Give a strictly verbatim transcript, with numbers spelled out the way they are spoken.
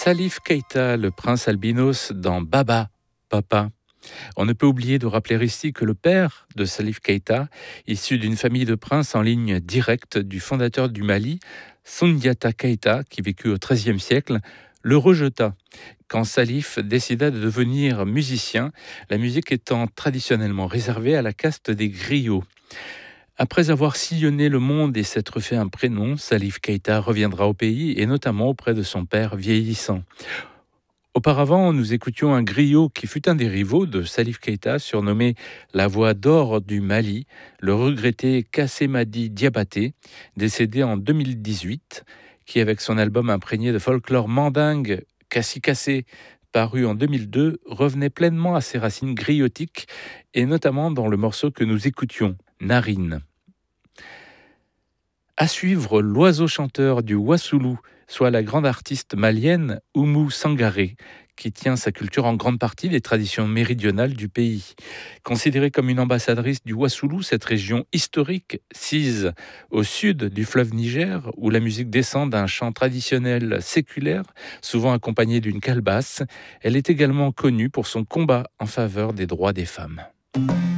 Salif Keita, le prince albinos dans Baba, Papa. On ne peut oublier de rappeler ici que le père de Salif Keita, issu d'une famille de princes en ligne directe du fondateur du Mali, Soundiata Keita, qui vécut au treizième siècle, le rejeta quand Salif décida de devenir musicien, la musique étant traditionnellement réservée à la caste des griots. Après avoir sillonné le monde et s'être fait un prénom, Salif Keita reviendra au pays et notamment auprès de son père vieillissant. Auparavant, nous écoutions un griot qui fut un des rivaux de Salif Keita, surnommé la voix d'or du Mali, le regretté Kassemadi Diabaté, décédé en deux mille dix-huit, qui avec son album imprégné de folklore mandingue, Kassi Kassé, paru en deux mille deux, revenait pleinement à ses racines griotiques et notamment dans le morceau que nous écoutions, Narine. À suivre l'oiseau chanteur du Wassoulou, soit la grande artiste malienne Oumou Sangaré, qui tient sa culture en grande partie des traditions méridionales du pays. Considérée comme une ambassadrice du Wassoulou, cette région historique, sise au sud du fleuve Niger, où la musique descend d'un chant traditionnel séculaire, souvent accompagné d'une calebasse, elle est également connue pour son combat en faveur des droits des femmes.